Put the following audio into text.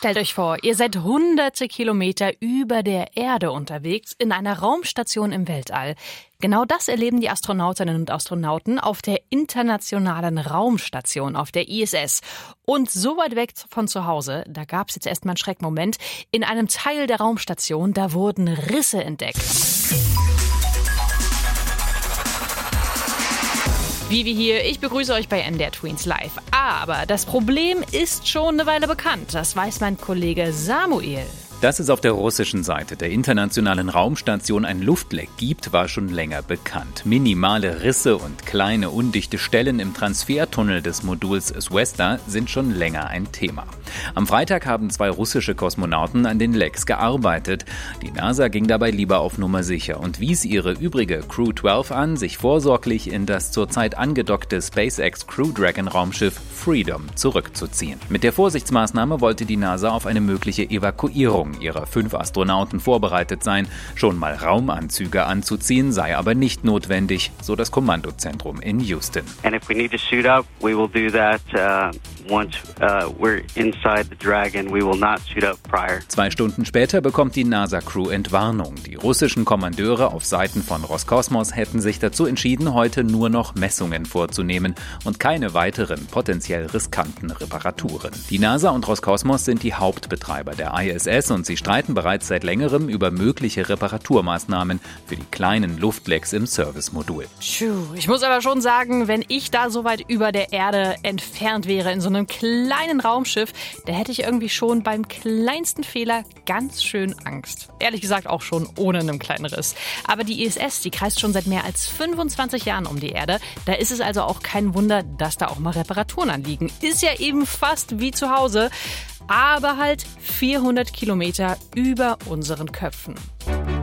Stellt euch vor, ihr seid hunderte Kilometer über der Erde unterwegs in einer Raumstation im Weltall. Genau das erleben die Astronautinnen und Astronauten auf der Internationalen Raumstation, auf der ISS. Und so weit weg von zu Hause, da gab es jetzt erstmal einen Schreckmoment. In einem Teil der Raumstation, da wurden Risse entdeckt. Vivi hier, ich begrüße euch bei NDR Tweens Live. Aber das Problem ist schon eine Weile bekannt, das weiß mein Kollege Samuel. Dass es auf der russischen Seite der Internationalen Raumstation ein Luftleck gibt, war schon länger bekannt. Minimale Risse und kleine undichte Stellen im Transfertunnel des Moduls Zvezda sind schon länger ein Thema. Am Freitag haben 2 russische Kosmonauten an den Lecks gearbeitet. Die NASA ging dabei lieber auf Nummer sicher und wies ihre übrige Crew 12 an, sich vorsorglich in das zurzeit angedockte SpaceX Crew Dragon Raumschiff Freedom zurückzuziehen. Mit der Vorsichtsmaßnahme wollte die NASA auf eine mögliche Evakuierung ihrer 5 Astronauten vorbereitet sein. Schon mal Raumanzüge anzuziehen sei aber nicht notwendig, so das Kommandozentrum in Houston. And if we need to suit up, we will do that once we're inside the Dragon. We will not suit up prior. 2 Stunden später bekommt die NASA-Crew Entwarnung. Die russischen Kommandeure auf Seiten von Roskosmos hätten sich dazu entschieden, heute nur noch Messungen vorzunehmen und keine weiteren potenziell riskanten Reparaturen. Die NASA und Roskosmos sind die Hauptbetreiber der ISS und sie streiten bereits seit längerem über mögliche Reparaturmaßnahmen für die kleinen Luftlecks im Servicemodul. Ich muss aber schon sagen, wenn ich da so weit über der Erde entfernt wäre in so einem kleinen Raumschiff, da hätte ich irgendwie schon beim kleinsten Fehler ganz schön Angst. Ehrlich gesagt auch schon ohne einen kleinen Riss. Aber die ISS, die kreist schon seit mehr als 25 Jahren um die Erde. Da ist es also auch kein Wunder, dass da auch mal Reparaturen anliegen. Ist ja eben fast wie zu Hause, aber halt 400 Kilometer über unseren Köpfen.